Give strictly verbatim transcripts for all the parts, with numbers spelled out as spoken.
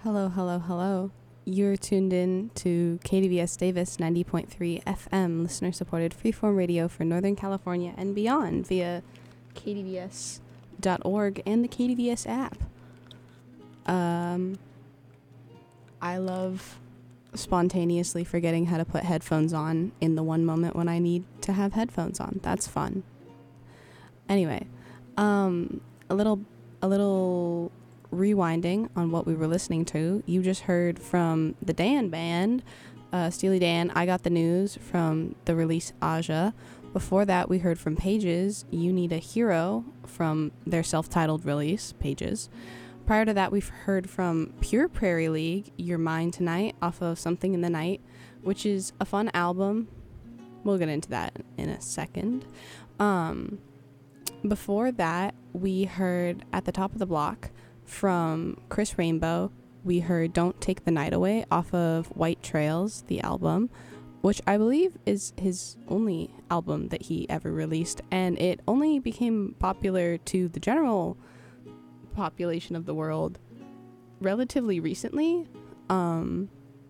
Hello, hello, hello. You're tuned in to K D V S Davis ninety point three F M, listener-supported freeform radio for Northern California and beyond via K D V S dot org and the K D V S app. Um, I love spontaneously forgetting how to put headphones on in the one moment when I need to have headphones on. That's fun. Anyway, um, a little, a little rewinding on what we were listening to. You just heard from the Dan Band, uh, Steely Dan, I Got the News from the release Aja. Before that, we heard from Pages, You Need a Hero from their self-titled release, Pages. Prior to that, we've heard from Pure Prairie League, You're Mine Tonight, off of Something in the Night, which is a fun album. We'll get into that in a second. Um, before that, we heard At the Top of the Block from Chris Rainbow. We heard Don't Take the Night Away off of White Trails, the album, which I believe is his only album that he ever released, and it only became popular to the general population of the world relatively recently. Um,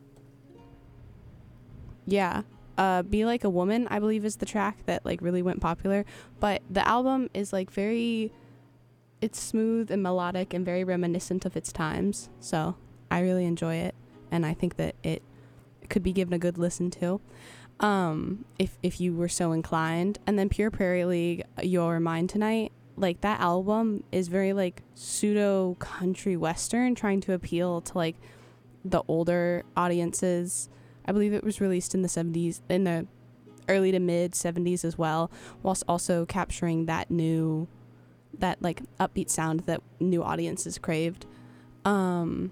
yeah, uh, Be Like a Woman, I believe, is the track that like really went popular, but the album is like very, it's smooth and melodic and very reminiscent of its times, so I really enjoy it, and I think that it could be given a good listen to, um, if if you were so inclined. And then Pure Prairie League, You're Mine Tonight, like that album is very like pseudo country western, trying to appeal to like the older audiences. I believe it was released in the seventies, in the early to mid seventies as well, whilst also capturing that new, that like upbeat sound that new audiences craved. Um,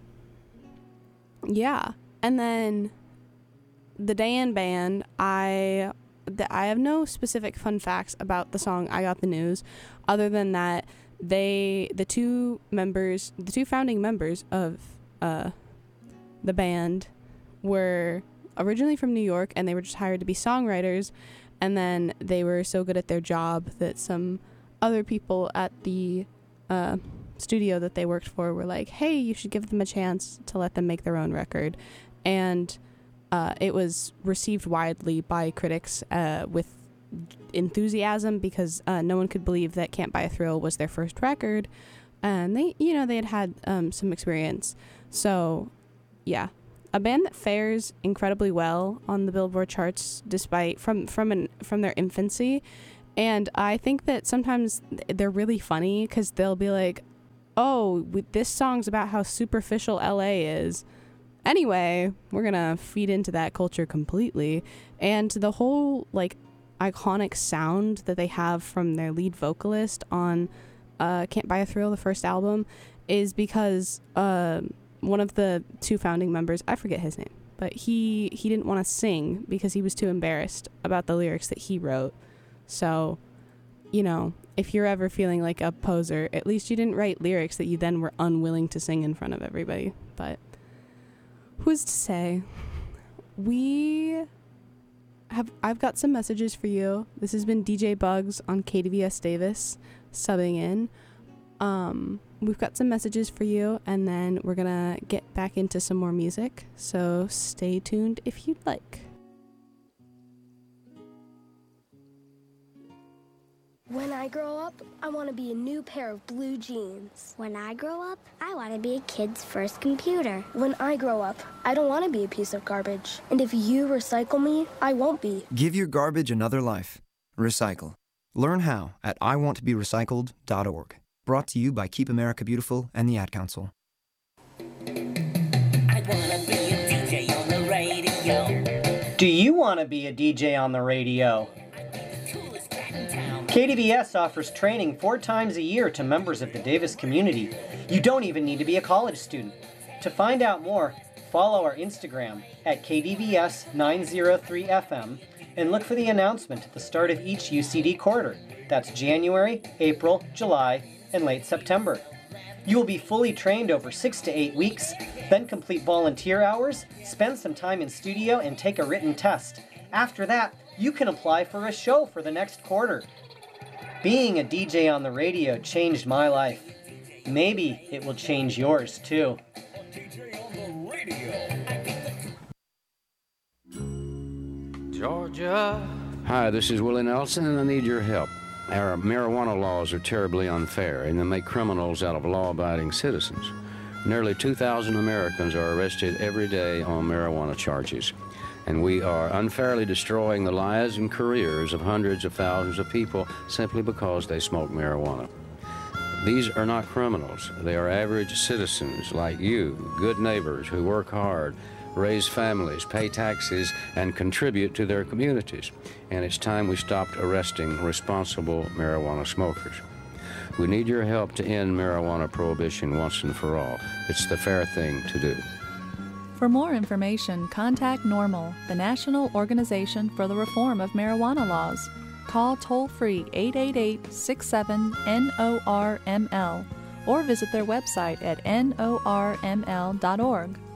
yeah. And then the Dan Band, I th- I have no specific fun facts about the song I Got the News, other than that they, the two members, the two founding members of uh, the band were originally from New York, and they were just hired to be songwriters, and then they were so good at their job that some other people at the uh, studio that they worked for were like, hey, you should give them a chance to let them make their own record. And uh, it was received widely by critics uh, with enthusiasm, because uh, no one could believe that Can't Buy a Thrill was their first record, and they, you know, they had had um, some experience. So yeah, a band that fares incredibly well on the Billboard charts despite from from an from their infancy. And I think that sometimes they're really funny, because they'll be like, oh, this song's about how superficial L A is. Anyway, we're going to feed into that culture completely. And the whole, like, iconic sound that they have from their lead vocalist on uh, Can't Buy a Thrill, the first album, is because uh, one of the two founding members, I forget his name, but he, he didn't want to sing because he was too embarrassed about the lyrics that he wrote. So, you know, if you're ever feeling like a poser, at least you didn't write lyrics that you then were unwilling to sing in front of everybody. But who's to say? We have, I've got some messages for you. This has been D J Bugs on K D V S Davis subbing in. Um, we've got some messages for you, and then we're gonna get back into some more music. So stay tuned if you'd like. When I grow up, I want to be a new pair of blue jeans. When I grow up, I want to be a kid's first computer. When I grow up, I don't want to be a piece of garbage. And if you recycle me, I won't be. Give your garbage another life. Recycle. Learn how at I want to be recycled dot org. Brought to you by Keep America Beautiful and the Ad Council. I wanna be a D J on the radio. Do you want to be a D J on the radio? K D V S offers training four times a year to members of the Davis community. You don't even need to be a college student. To find out more, follow our Instagram at K D V S nine oh three F M and look for the announcement at the start of each U C D quarter. That's January, April, July, and late September. You will be fully trained over six to eight weeks, then complete volunteer hours, spend some time in studio, and take a written test. After that, you can apply for a show for the next quarter. Being a D J on the radio changed my life. Maybe it will change yours too. Georgia. Hi, this is Willie Nelson, and I need your help. Our marijuana laws are terribly unfair, and they make criminals out of law-abiding citizens. Nearly two thousand Americans are arrested every day on marijuana charges, and we are unfairly destroying the lives and careers of hundreds of thousands of people simply because they smoke marijuana. These are not criminals. They are average citizens like you, good neighbors who work hard, raise families, pay taxes, and contribute to their communities. And it's time we stopped arresting responsible marijuana smokers. We need your help to end marijuana prohibition once and for all. It's the fair thing to do. For more information, contact NORML, the National Organization for the Reform of Marijuana Laws. Call toll-free eight eight eight, six seven, N O R M L or visit their website at N O R M L dot org.